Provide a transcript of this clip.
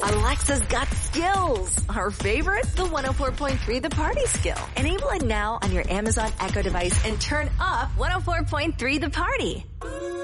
Alexa's got skills. Her favorite? The 104.3 The Party skill. Enable it now on your Amazon Echo device and turn up 104.3 The Party.